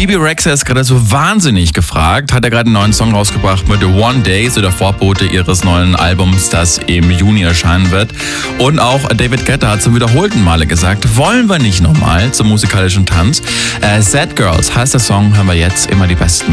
Bebe Rexha ist gerade so wahnsinnig gefragt. Hat er gerade einen neuen Song rausgebracht mit One Day, so der Vorbote ihres neuen Albums, das im Juni erscheinen wird. Und auch David Guetta hat zum wiederholten Male gesagt, wollen wir nicht nochmal zum musikalischen Tanz. Sad Girls heißt der Song, hören wir jetzt immer die besten